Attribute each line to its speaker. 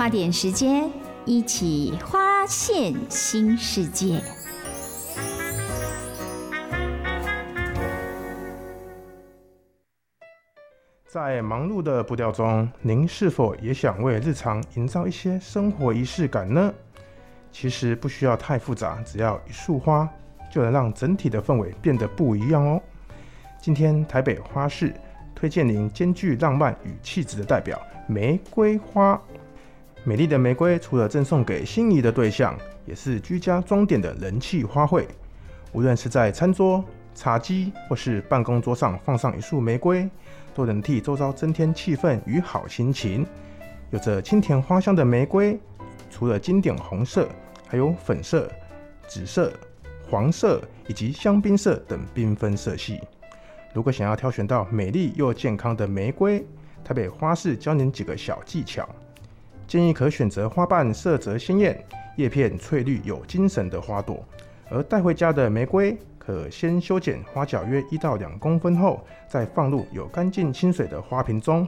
Speaker 1: 花点时间，一起发现新世界。
Speaker 2: 在忙碌的步调中，您是否也想为日常营造一些生活仪式感呢？其实不需要太复杂，只要一束花，就能让整体的氛围变得不一样哦。今天台北花市推荐您兼具浪漫与气质的代表——玫瑰花。美丽的玫瑰除了赠送给心仪的对象，也是居家装点的人气花卉。无论是在餐桌、茶几或是办公桌上放上一束玫瑰，都能替周遭增添气氛与好心情。有着清甜花香的玫瑰，除了经典红色，还有粉色、紫色、黄色以及香槟色等缤纷色系。如果想要挑选到美丽又健康的玫瑰，台北花市教您几个小技巧。建议可选择花瓣色泽鲜艳、叶片翠绿有精神的花朵，而带回家的玫瑰可先修剪花角约1到2公分后，再放入有干净清水的花瓶中